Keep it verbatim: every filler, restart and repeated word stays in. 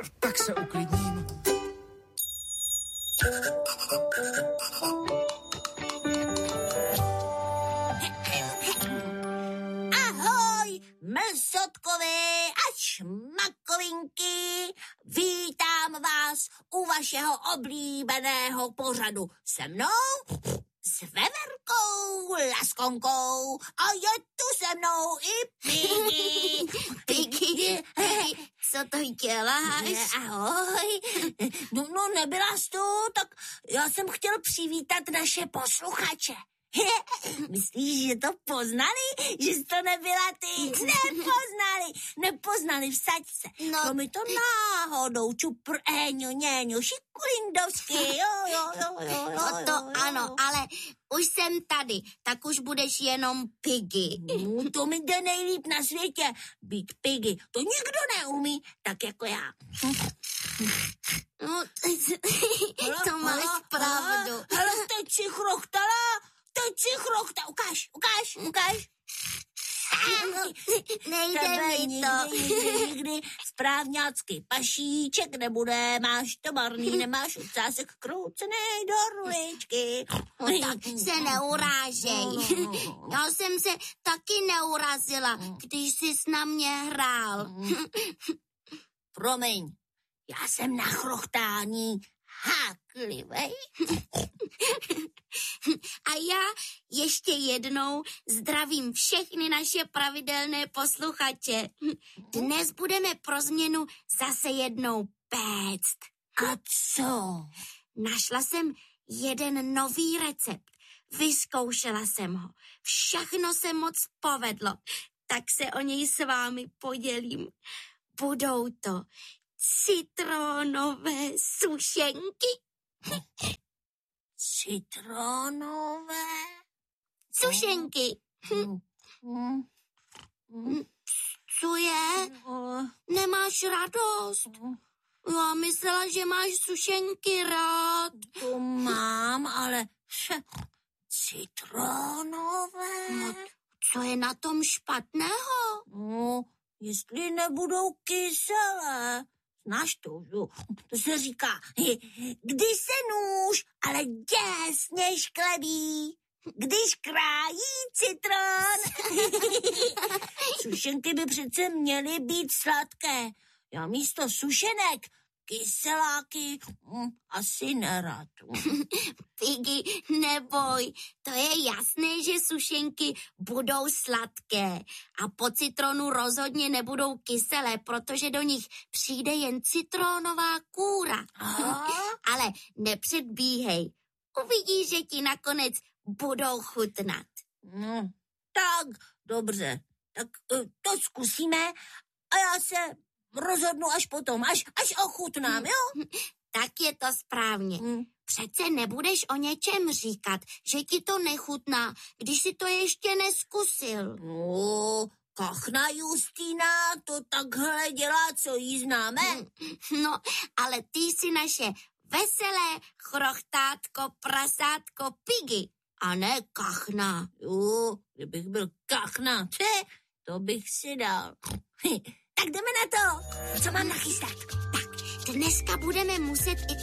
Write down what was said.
Tak se uklidním. Ahoj, mlsotkové a šmakovinky. Vítám vás u vašeho oblíbeného pořadu se mnou, s Veverkou Laskonkou a je tu se mnou i Piggy. Piggy, co to děláš? Ahoj. No, no, nebyla jsi tu, tak já jsem chtěl přivítat naše posluchače. Myslíš, že to poznali? Že jsi to nebyla ty? Nepoznali, nepoznali, vsaď se. No. To mi to náhodou, čupr, éňo, něňo, šikulindovský, jo, jo, jo, jo, jo. No to ano, ale už jsem tady, tak už budeš jenom Piggy. No, to mi jde nejlíp na světě, být Piggy. To nikdo neumí, tak jako já. No, to máš pravdu. Ale teď si chrochtala, teď si chrochtala. Ukáž, ukáž, ukáž. Nejde Tebe mi nikdy, to. nikdy, nikdy správňácky pašíček nebude, máš to marný, nemáš ocásek kroucený do ruličky. No, tak se neurážej. Já jsem se taky neurazila, když jsi na mě hrál. Promiň, já jsem na chrochtání háklivej. A já ještě jednou zdravím všechny naše pravidelné posluchače. Dnes budeme pro změnu zase jednou péct. A co? Našla jsem jeden nový recept. Vyzkoušela jsem ho. Všechno se moc povedlo. Tak se o něj s vámi podělím. Budou to citronové sušenky. Citronové? Sušenky. Mm, mm, mm, Co je? mm, Nemáš radost? Já myslela, že máš sušenky rád. To mám, ale citronové? No, co je na tom špatného? No, jestli nebudou kyselé. Znáš to, jo? To se říká, kdy se nůž, ale děsně šklebí, když krájí citron. Sušenky by přece měly být sladké. Já místo sušenek kyseláky hm, asi nerad. Piggy, neboj, to je jasné, že sušenky budou sladké a po citronu rozhodně nebudou kyselé, protože do nich přijde jen citronová kůra. Ale nepředbíhej, uvidíš, že ti nakonec budou chutnat. No, tak, dobře, tak to zkusíme a já se rozhodnu až potom, až, až ochutnám, jo? Tak je to správně. Hmm. Přece nebudeš o něčem říkat, že ti to nechutná, když si to ještě neskusil. No, kachna Justína to takhle dělá, co jí známe. No, ale ty jsi naše veselé chrochtátko, prasátko Piggy, a ne kachna. Jo, kdybych byl kachna, tě, to bych si dal. Tak jdeme na to. Co mám nachystat? Tak, dneska budeme muset i